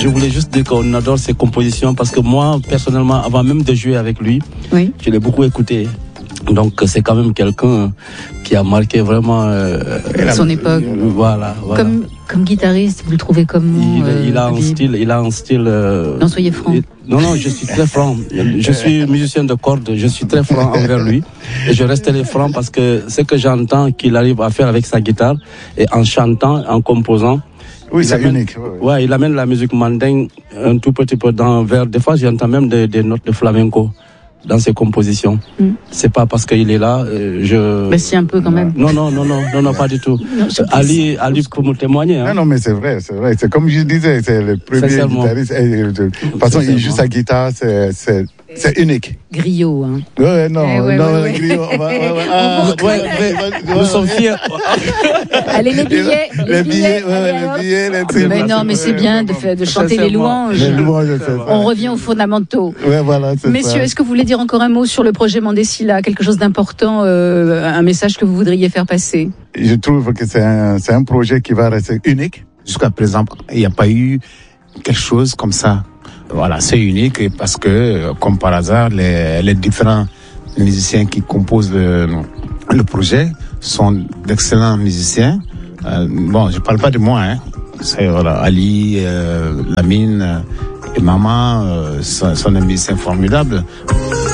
je voulais juste dire qu'on adore ses compositions parce que moi, personnellement, avant même de jouer avec lui, je l'ai beaucoup écouté. Donc c'est quand même quelqu'un qui a marqué vraiment son époque. Voilà. Comme guitariste, vous le trouvez comment il a un style. Non, soyez franc. Non, je suis très franc. Je suis musicien de cordes, je suis très franc envers lui. Et je resterai franc parce que ce que j'entends qu'il arrive à faire avec sa guitare, et en chantant, en composant. Oui, c'est unique. Ouais, il amène la musique mandingue un tout petit peu vers. Des fois, j'entends même des notes de flamenco dans ses compositions. C'est pas parce qu'il est là, Mais si, un peu quand même. Non, pas du tout. Non, Ali peut me témoigner. Hein. Non, mais c'est vrai. C'est comme je disais, c'est le premier guitariste. De toute façon, il joue sa guitare, c'est unique. Griot, hein. Griot. Nous sommes fiers. Allez, les billets. Mais non, mais c'est bien de chanter les louanges. On revient aux fondamentaux. Ouais, voilà, messieurs, est-ce que vous voulez dire encore un mot sur le projet Mandesila, quelque chose d'important, un message que vous voudriez faire passer? Je trouve que c'est un projet qui va rester unique. Jusqu'à présent, il n'y a pas eu quelque chose comme ça. Voilà, c'est unique parce que, comme par hasard, les différents musiciens qui composent le projet sont d'excellents musiciens. Je parle pas de moi, hein. C'est Ali, Lamine et Maman sont des musiciens formidables.